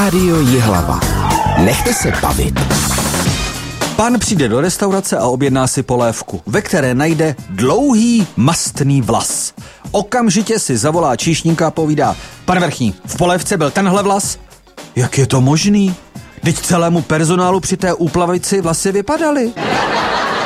Rádio Jihlava. Nechte se bavit. Pán přijde do restaurace a objedná si polévku, ve které najde dlouhý mastný vlas. Okamžitě si zavolá číšníka a povídá: Pane vrchní, v polévce byl tenhle vlas? Jak je to možný? Vždyť celému personálu při té úplavici vlasy vypadaly.